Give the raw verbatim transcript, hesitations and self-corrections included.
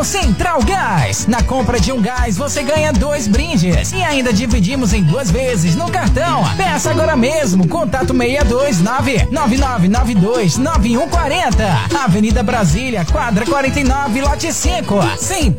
Central Gás. Na compra de um gás, você ganha dois brindes e ainda dividimos em duas vezes no cartão. Peça agora mesmo. Contato seis dois nove, nove nove nove dois, nove um quatro zero. Avenida Brasília, quadra quarenta e nove, lote cinco. Central